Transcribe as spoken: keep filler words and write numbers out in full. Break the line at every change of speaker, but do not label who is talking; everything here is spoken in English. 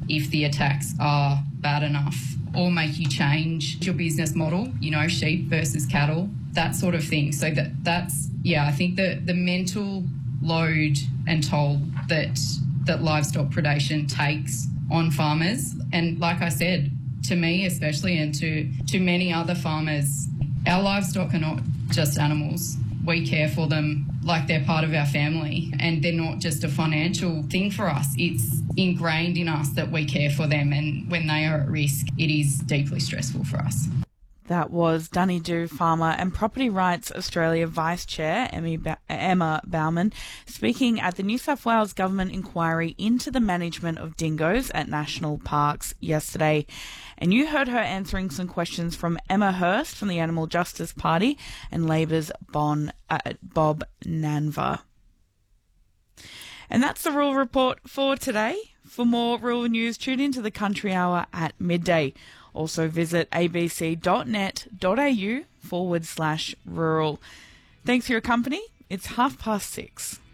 if the attacks are bad enough or make you change your business model, you know, sheep versus cattle, that sort of thing. So that that's, yeah, I think that the mental load and toll that that livestock predation takes on farmers, and like I said, to me especially and to, to many other farmers, our livestock are not just animals. We care for them like they're part of our family, and they're not just a financial thing for us. It's ingrained in us that we care for them, and when they are at risk, it is deeply stressful for us.
That was Dunedoo Farmer and Property Rights Australia Vice Chair Emma Bauman speaking at the New South Wales Government inquiry into the management of dingoes at national parks yesterday. And you heard her answering some questions from Emma Hurst from the Animal Justice Party and Labor's bon, uh, Bob Nanva. And that's the Rural Report for today. For more rural news, tune into the Country Hour at midday. Also visit abc.net.au forward slash rural. Thanks for your company. It's half past six.